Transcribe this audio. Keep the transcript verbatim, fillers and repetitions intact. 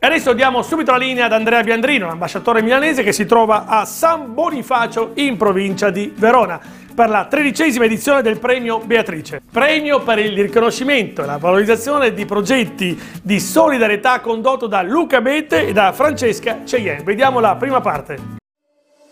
E adesso diamo subito la linea ad Andrea Biandrino, l'ambasciatore milanese che si trova a San Bonifacio in provincia di Verona per la tredicesima edizione del premio Beatrice. Premio per il riconoscimento e la valorizzazione di progetti di solidarietà condotto da Luca Bete e da Francesca Cheyenne. Vediamo la prima parte.